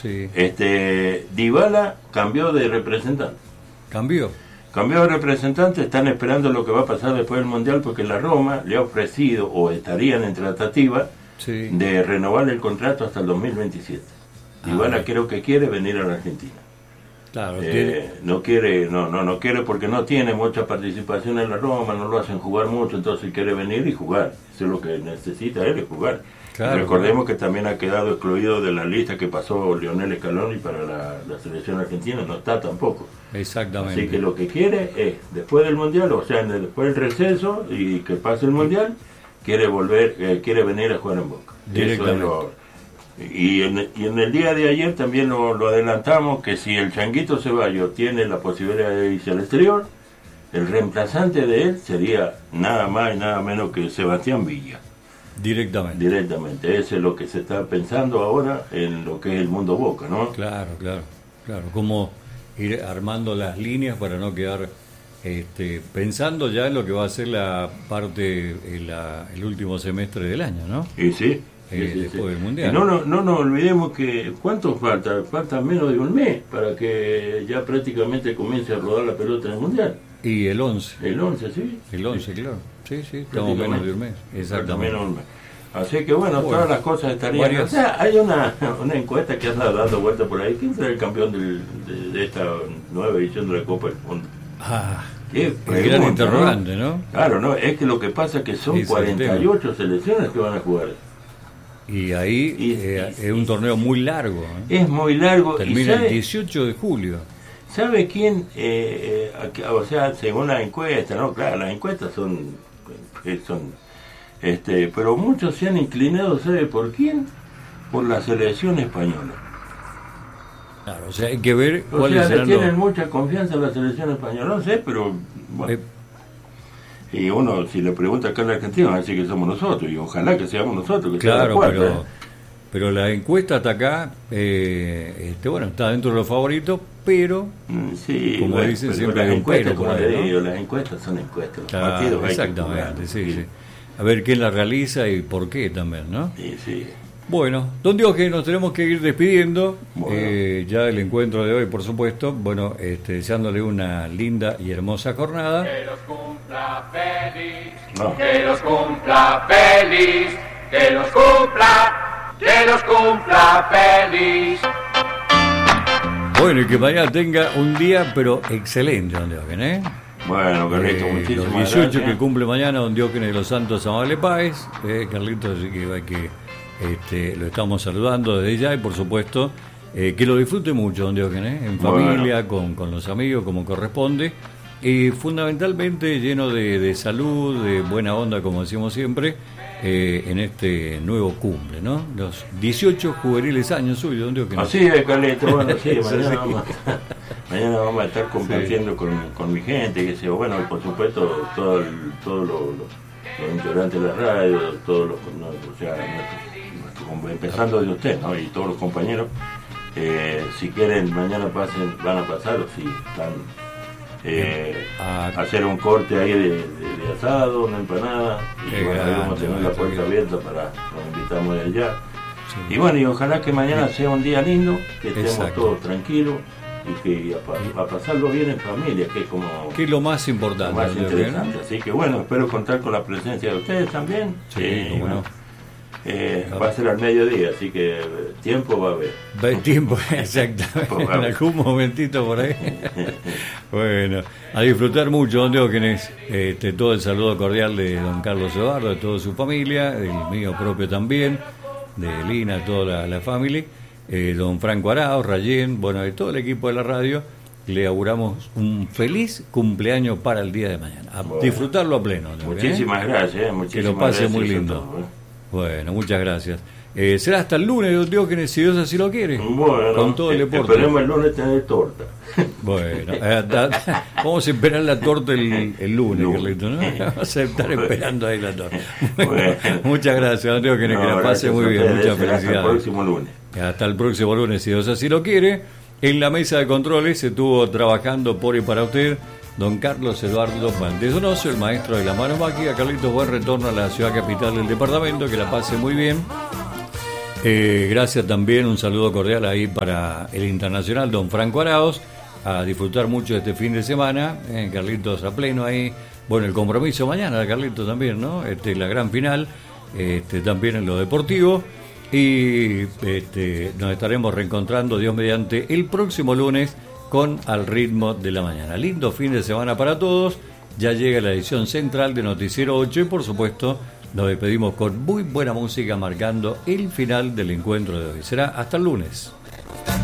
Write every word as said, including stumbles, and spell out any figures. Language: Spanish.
Sí. Este, Dybala cambió de representante. ¿Cambió? Cambió de representante, están esperando lo que va a pasar después del Mundial, porque la Roma le ha ofrecido, o estarían en tratativa, sí. de renovar el contrato hasta el dos mil veintisiete. Dybala ah, creo que quiere venir a la Argentina. Claro, eh, no quiere, no, no, no quiere porque no tiene mucha participación en la Roma, no lo hacen jugar mucho, entonces quiere venir y jugar. Eso es lo que necesita él, es jugar. Claro, recordemos claro. que también ha quedado excluido de la lista que pasó Lionel Scaloni para la, la selección argentina, no está tampoco. Exactamente. Así que lo que quiere es, después del Mundial, o sea, después del receso y que pase el Mundial, quiere volver, eh, quiere venir a jugar en Boca. Eso es lo, y, en, y en el día de ayer también lo, lo adelantamos, que si el Changuito Ceballos tiene la posibilidad de irse al exterior, el reemplazante de él sería nada más y nada menos que Sebastián Villa. Directamente. Directamente, eso es lo que se está pensando ahora en lo que es el mundo Boca, ¿no? Claro, claro, claro. Cómo ir armando las líneas para no quedar este, pensando ya en lo que va a ser la parte, la, el último semestre del año, ¿no? Y sí. Eh, sí, sí después sí. del Mundial. Y no, no, no nos olvidemos que, ¿cuánto falta? Falta menos de un mes para que ya prácticamente comience a rodar la pelota en el Mundial. Y el once. El once, sí. El once, sí. Claro. Sí, sí, estamos menos de un mes. Exactamente. Menos de un mes. Así que bueno, bueno, todas las cosas estarían... Varios... O sea, hay una, una encuesta que anda dando vuelta por ahí. ¿Quién será el campeón del, de, de esta nueva edición de la Copa del Mundo? Ah, ¿Qué el gran interrogante, ¿no? ¿no? Claro, no, es que lo que pasa es que son es cuarenta y ocho selecciones que van a jugar. Y ahí y, eh, y, es un torneo muy largo. ¿eh? Es muy largo. Termina sabe, el dieciocho de julio. ¿Sabe quién? Eh, eh, o sea, según la encuesta, ¿no? Claro, las encuestas son... son este pero muchos se han inclinado, ¿sabe por quién? Por la selección española. Claro, o sea, hay que ver o cuáles sea, serán le tienen los... mucha confianza a la selección española, no sé, pero... Bueno. Eh, Y uno, si le pregunta acá en la Argentina, va a decir que somos nosotros, y ojalá que seamos nosotros. Que claro, cuarta, pero, ¿eh? pero la encuesta hasta acá, eh, este, bueno, está dentro de los favoritos, pero, sí, como bueno, dicen, pero siempre hay un pero por ahí, ¿no? Digo, las encuestas son encuestas, los claro, partidos exactamente, hay que sí, sí. sí. A ver quién la realiza y por qué también, ¿no? Sí, sí. Bueno, don Diógenes, nos tenemos que ir despidiendo, bueno. eh, ya el encuentro de hoy, por supuesto, bueno, este, deseándole una linda y hermosa jornada. Que los cumpla feliz, no. que los cumpla feliz, que los cumpla, que los cumpla feliz. Bueno, y que mañana tenga un día, pero excelente, don Diógenes, ¿eh? Bueno, Carlitos, eh, muchísimas los dieciocho gracias. Que cumple mañana don Diógenes de los Santos Amable Páez, eh, Carlitos, así que hay que este, lo estamos saludando desde ya y por supuesto eh, que lo disfrute mucho don Diógenes, en familia, bueno. con, con los amigos como corresponde, y fundamentalmente lleno de, de salud, de buena onda como decimos siempre, eh, en este nuevo cumple, ¿no? Los dieciocho juveniles años suyos, don Diógenes. Así es, Carlitos, bueno, sí, mañana sí. Vamos a... Mañana vamos a estar compartiendo sí. con, con mi gente, que sea, bueno, y por supuesto todos todo lo, lo, los integrantes de la radio, todos los, no, o sea, nuestro, nuestro, empezando de usted, ¿no? Y todos los compañeros, eh, si quieren mañana pasen, van a pasar, o si están eh, a hacer un corte ahí de, de, de asado, una empanada, y bueno, ahí vamos a tener la puerta abierta para, los invitamos de allá. Sí. Y bueno, y ojalá que mañana sea un día lindo, que estemos Exacto. todos tranquilos. Y que a, a pasarlo bien en familia, que es como que es lo más importante, lo más interesante. Así que bueno, espero contar con la presencia de ustedes también. Sí, eh, cómo no. Eh, va a ser al mediodía, así que tiempo va a haber. Va a tiempo, exactamente, en algún momentito por ahí. Bueno, a disfrutar mucho, don Diógenes, este, todo el saludo cordial de don Carlos Eduardo, de toda su familia, del mío propio también, de Lina, toda la, la familia. Eh, don Franco Arao, Rayén, bueno, de todo el equipo de la radio, le auguramos un feliz cumpleaños para el día de mañana. A bueno, disfrutarlo a pleno. ¿no? Muchísimas ¿eh? gracias. Muchísimas que lo pase muy lindo. Todo, ¿eh? Bueno, muchas gracias. Eh, será hasta el lunes, don Diógenes, si Dios así lo quiere. Bueno, con todo el deporte. Esperemos el lunes tener torta. Bueno, eh, da, vamos a esperar la torta el, el lunes, Carlito, ¿no? Vamos a estar esperando ahí la torta. Bueno, muchas gracias, don Diógenes, no, que la pase muy bien. Muchas felicidades. Hasta el próximo lunes. Hasta el próximo lunes, si Dios así lo quiere. En la mesa de controles se estuvo trabajando por y para usted don Carlos Eduardo Valdés Donoso, el maestro de la mano mágica. Carlitos, buen retorno a la ciudad capital del departamento, que la pase muy bien. Eh, gracias también, un saludo cordial ahí para el internacional don Franco Araos, a disfrutar mucho de este fin de semana, eh, Carlitos a pleno ahí, bueno, el compromiso mañana de Carlitos también, ¿no? Este, la gran final, este, también en lo deportivo, y este, nos estaremos reencontrando, Dios mediante, el próximo lunes con Al Ritmo de la Mañana. Lindo fin de semana para todos, ya llega la edición central de Noticiero ocho y por supuesto nos despedimos con muy buena música marcando el final del encuentro de hoy. Será hasta el lunes.